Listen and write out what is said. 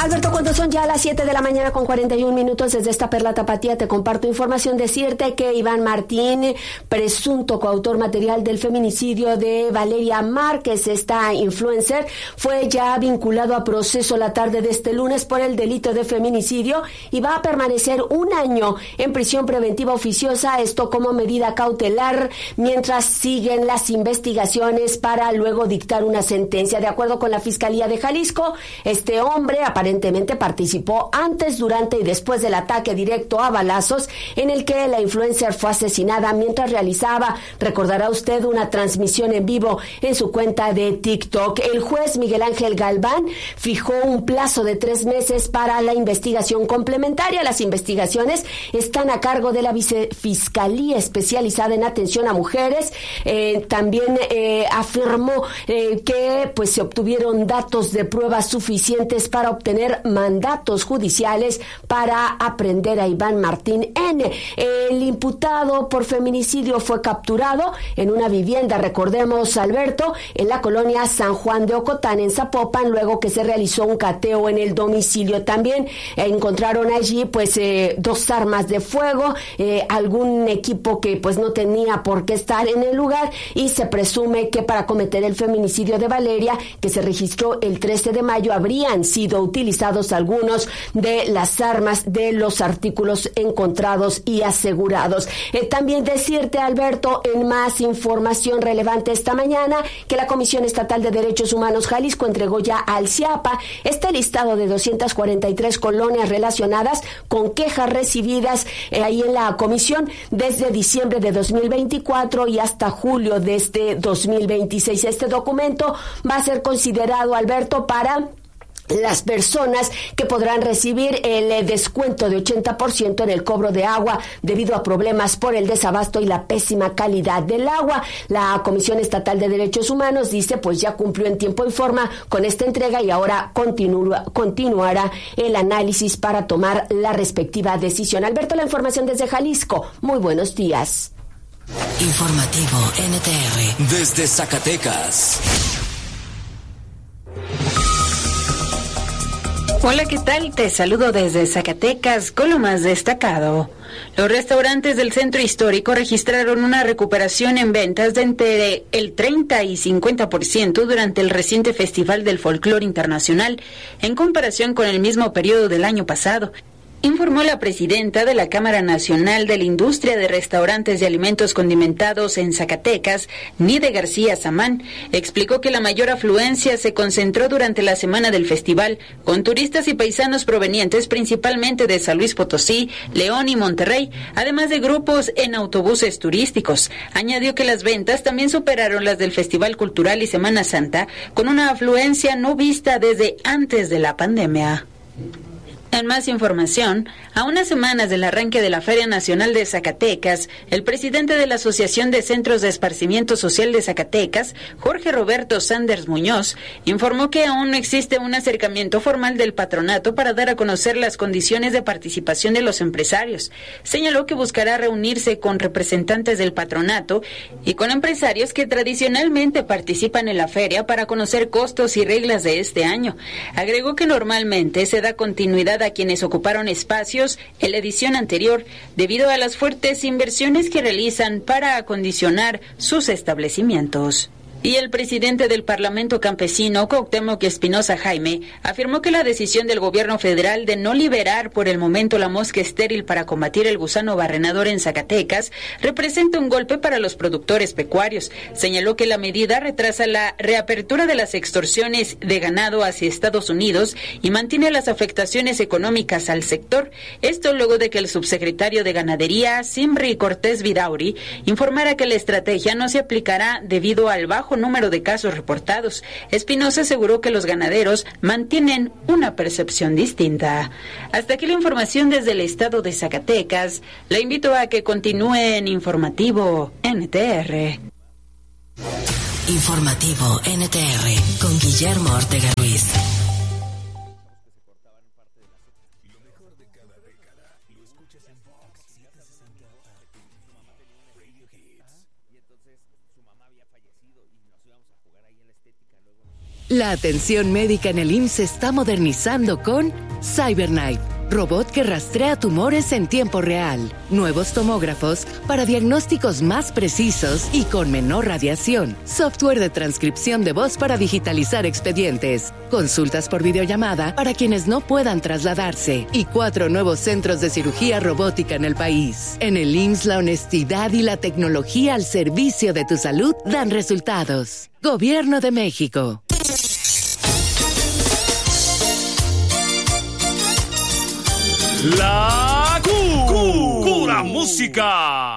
Alberto, cuando son ya las 7 de la mañana con 41 minutos desde esta Perla Tapatía, te comparto información. Decirte que Iván Martín, presunto coautor material del feminicidio de Valeria Márquez, esta influencer, fue ya vinculado a proceso la tarde de este lunes por el delito de feminicidio y va a permanecer 1 año en prisión preventiva oficiosa, esto como medida cautelar, mientras siguen las investigaciones para luego dictar una sentencia. De acuerdo con la Fiscalía de Jalisco, este hombre aparentemente participó antes, durante y después del ataque directo a balazos en el que la influencer fue asesinada mientras realizaba, recordará usted, una transmisión en vivo en su cuenta de TikTok. El juez Miguel Ángel Galván fijó un plazo de 3 meses para la investigación complementaria. Las investigaciones están a cargo de la Vicefiscalía especializada en atención a mujeres. También afirmó que pues se obtuvieron datos de pruebas suficientes para obtener mandatos judiciales para aprender a Iván Martín N. El imputado por feminicidio fue capturado en una vivienda, recordemos, Alberto, en la colonia San Juan de Ocotán, en Zapopan, luego que se realizó un cateo en el domicilio. También encontraron allí pues 2 armas de fuego, algún equipo que pues no tenía por qué estar en el lugar, y se presume que para cometer el feminicidio de Valeria, que se registró el 13 de mayo, habrían sido utilizados algunos de las armas de los artículos encontrados y asegurados. También decirte, Alberto, en más información relevante esta mañana, que la Comisión Estatal de Derechos Humanos Jalisco entregó ya al CIAPA este listado de 243 colonias relacionadas con quejas recibidas ahí en la comisión desde diciembre de 2024 y hasta julio de este 2026. Este documento va a ser considerado, Alberto, para las personas que podrán recibir el descuento de 80% en el cobro de agua debido a problemas por el desabasto y la pésima calidad del agua. La Comisión Estatal de Derechos Humanos dice pues ya cumplió en tiempo y forma con esta entrega y ahora continuará el análisis para tomar la respectiva decisión. Alberto, la información desde Jalisco. Muy buenos días. Informativo NTR desde Zacatecas. Hola, ¿qué tal? Te saludo desde Zacatecas con lo más destacado. Los restaurantes del centro histórico registraron una recuperación en ventas de entre el 30 y 50% durante el reciente Festival del Folclore Internacional, en comparación con el mismo periodo del año pasado, informó la presidenta de la Cámara Nacional de la Industria de Restaurantes y Alimentos Condimentados en Zacatecas, Nide García Samán. Explicó que la mayor afluencia se concentró durante la semana del festival, con turistas y paisanos provenientes principalmente de San Luis Potosí, León y Monterrey, además de grupos en autobuses turísticos. Añadió que las ventas también superaron las del Festival Cultural y Semana Santa, con una afluencia no vista desde antes de la pandemia. En más información, a unas semanas del arranque de la Feria Nacional de Zacatecas, el presidente de la Asociación de Centros de Esparcimiento Social de Zacatecas, Jorge Roberto Sanders Muñoz, informó que aún no existe un acercamiento formal del patronato para dar a conocer las condiciones de participación de los empresarios. Señaló que buscará reunirse con representantes del patronato y con empresarios que tradicionalmente participan en la feria para conocer costos y reglas de este año. Agregó que normalmente se da continuidad a quienes ocuparon espacios en la edición anterior debido a las fuertes inversiones que realizan para acondicionar sus establecimientos. Y el presidente del Parlamento Campesino, Cuauhtémoc Espinosa Jaime, afirmó que la decisión del gobierno federal de no liberar por el momento la mosca estéril para combatir el gusano barrenador en Zacatecas representa un golpe para los productores pecuarios. Señaló que la medida retrasa la reapertura de las extorsiones de ganado hacia Estados Unidos y mantiene las afectaciones económicas al sector. Esto luego de que el subsecretario de Ganadería, Simri Cortés Vidauri, informara que la estrategia no se aplicará debido al bajo número de casos reportados. Espinosa aseguró que los ganaderos mantienen una percepción distinta. Hasta aquí la información desde el estado de Zacatecas. La invito a que continúe en Informativo NTR. Informativo NTR con Guillermo Ortega Ruiz. La atención médica en el IMSS se está modernizando con CyberKnife, robot que rastrea tumores en tiempo real. Nuevos tomógrafos para diagnósticos más precisos y con menor radiación. Software de transcripción de voz para digitalizar expedientes. Consultas por videollamada para quienes no puedan trasladarse. Y 4 nuevos centros de cirugía robótica en el país. En el IMSS, la honestidad y la tecnología al servicio de tu salud dan resultados. Gobierno de México. La Cura Música.